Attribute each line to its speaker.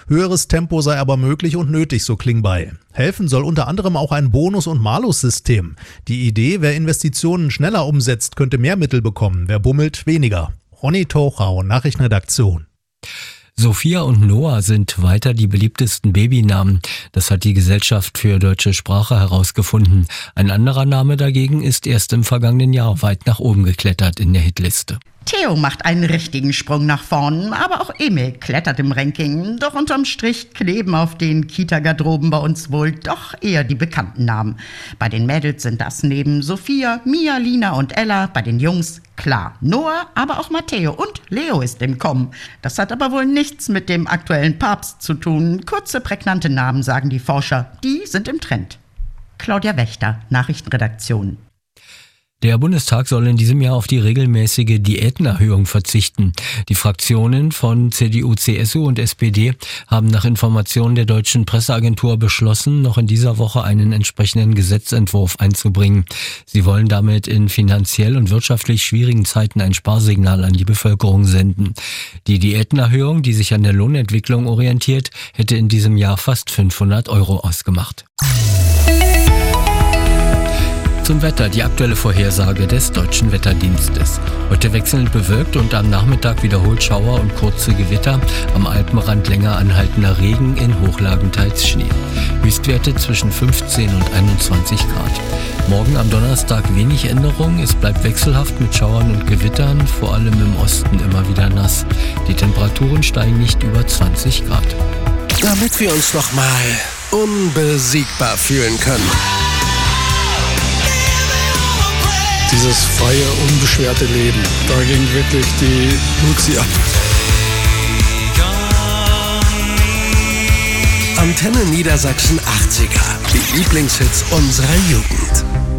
Speaker 1: Höheres Tempo sei aber möglich und nötig, so Klingbeil. Helfen soll unter anderem auch ein Bonus- und Malus-System. Die Idee, wer Investitionen schneller umsetzt, könnte mehr Mittel bekommen, wer bummelt, weniger. Ronny Tochau, Nachrichtenredaktion.
Speaker 2: Sophia und Noah sind weiter die beliebtesten Babynamen. Das hat die Gesellschaft für deutsche Sprache herausgefunden. Ein anderer Name dagegen ist erst im vergangenen Jahr weit nach oben geklettert in der Hitliste.
Speaker 3: Theo macht einen richtigen Sprung nach vorn, aber auch Emil klettert im Ranking. Doch unterm Strich kleben auf den Kita-Garderoben bei uns wohl doch eher die bekannten Namen. Bei den Mädels sind das neben Sophia, Mia, Lina und Ella, bei den Jungs klar Noah, aber auch Matteo und Leo ist im Kommen. Das hat aber wohl nichts mit dem aktuellen Papst zu tun. Kurze, prägnante Namen, sagen die Forscher, die sind im Trend. Claudia Wächter, Nachrichtenredaktion.
Speaker 2: Der Bundestag soll in diesem Jahr auf die regelmäßige Diätenerhöhung verzichten. Die Fraktionen von CDU, CSU und SPD haben nach Informationen der deutschen Presseagentur beschlossen, noch in dieser Woche einen entsprechenden Gesetzentwurf einzubringen. Sie wollen damit in finanziell und wirtschaftlich schwierigen Zeiten ein Sparsignal an die Bevölkerung senden. Die Diätenerhöhung, die sich an der Lohnentwicklung orientiert, hätte in diesem Jahr fast 500 € ausgemacht. Zum Wetter, die aktuelle Vorhersage des Deutschen Wetterdienstes. Heute wechselnd bewölkt und am Nachmittag wiederholt Schauer und kurze Gewitter. Am Alpenrand länger anhaltender Regen, in Hochlagen teils Schnee. Höchstwerte zwischen 15 und 21 Grad. Morgen am Donnerstag wenig Änderung. Es bleibt wechselhaft mit Schauern und Gewittern, vor allem im Osten immer wieder nass. Die Temperaturen steigen nicht über 20 Grad.
Speaker 4: Damit wir uns noch mal unbesiegbar fühlen können.
Speaker 5: Dieses freie, unbeschwerte Leben, da ging wirklich die Luzi ab.
Speaker 4: Antenne Niedersachsen 80er, die Lieblingshits unserer Jugend.